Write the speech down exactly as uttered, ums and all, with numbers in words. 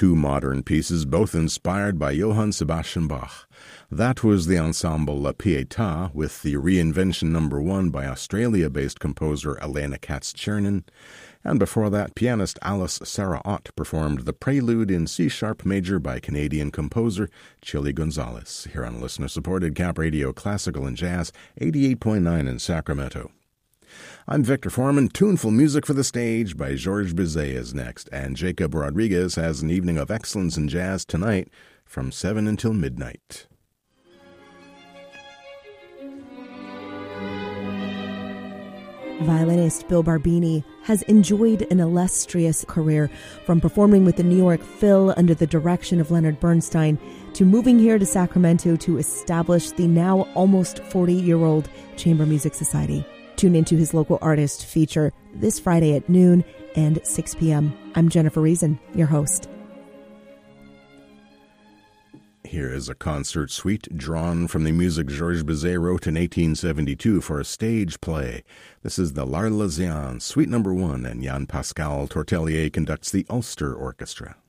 two modern pieces, both inspired by Johann Sebastian Bach. That was the ensemble La Pietà with the reinvention number one by Australia-based composer Elena Katz-Chernin. And before that, pianist Alice Sarah Ott performed the Prelude in C-sharp major by Canadian composer Chili Gonzalez, here on listener-supported Cap Radio Classical and Jazz, eighty-eight point nine in Sacramento. I'm Victor Foreman. Tuneful music for the stage by Georges Bizet is next, and Jacob Rodriguez has an evening of excellence in jazz tonight from seven until midnight. Violinist Bill Barbini has enjoyed an illustrious career, from performing with the New York Phil under the direction of Leonard Bernstein to moving here to Sacramento to establish the now almost forty-year-old Chamber Music Society. Tune into his local artist feature this Friday at noon and six p.m. I'm Jennifer Reason, your host. Here is a concert suite drawn from the music Georges Bizet wrote in eighteen seventy-two for a stage play. This is the L'Arlésienne, Suite Number One, and Jan Pascal Tortelier conducts the Ulster Orchestra.